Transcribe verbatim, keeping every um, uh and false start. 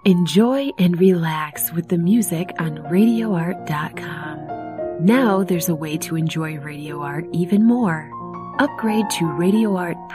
Enjoy and relax with the music on radio art dot com. Now there's a way to enjoy Radio Art even more. Upgrade to Radio Art